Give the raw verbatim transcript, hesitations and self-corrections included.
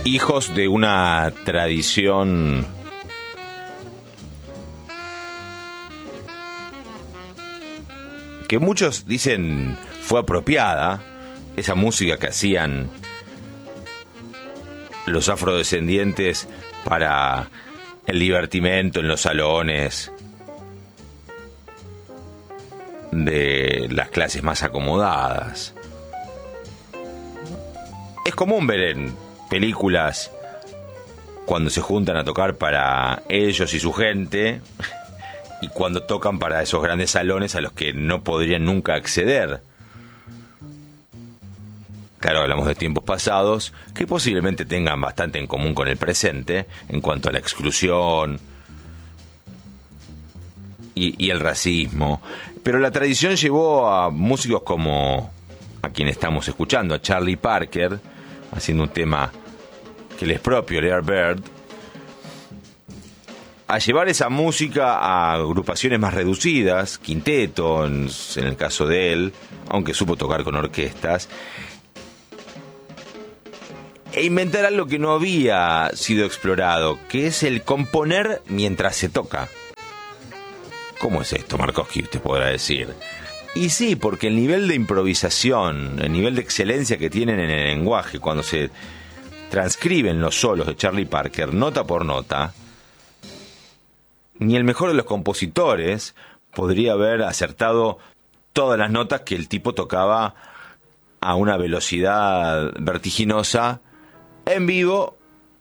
hijos de una tradición que muchos dicen fue apropiada, esa música que hacían los afrodescendientes para el divertimento en los salones de las clases más acomodadas. Es común ver en películas cuando se juntan a tocar para ellos y su gente, y cuando tocan para esos grandes salones a los que no podrían nunca acceder. Claro, hablamos de tiempos pasados que posiblemente tengan bastante en común con el presente en cuanto a la exclusión y, y el racismo. Pero la tradición llevó a músicos como a quien estamos escuchando, a Charlie Parker, haciendo un tema que le es propio, el Airbird, a llevar esa música a agrupaciones más reducidas, quinteto en, en el caso de él, aunque supo tocar con orquestas, e inventar algo que no había sido explorado, que es el componer mientras se toca. ¿Cómo es esto, Markowski? Usted podrá decir. Y sí, porque el nivel de improvisación, el nivel de excelencia que tienen en el lenguaje cuando se transcriben los solos de Charlie Parker, nota por nota, ni el mejor de los compositores podría haber acertado todas las notas que el tipo tocaba a una velocidad vertiginosa en vivo